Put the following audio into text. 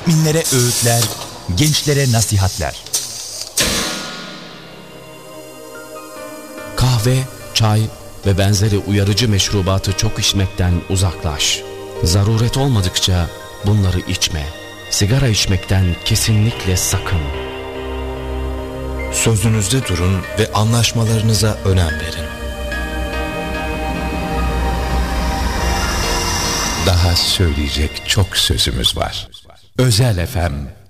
müminlere öğütler, gençlere nasihatler. Kahve, çay ve benzeri uyarıcı meşrubatı çok içmekten uzaklaş. Zaruret olmadıkça bunları içme. Sigara içmekten kesinlikle sakın. Sözünüzde durun ve anlaşmalarınıza önem verin. Daha söyleyecek çok sözümüz var. Özel FM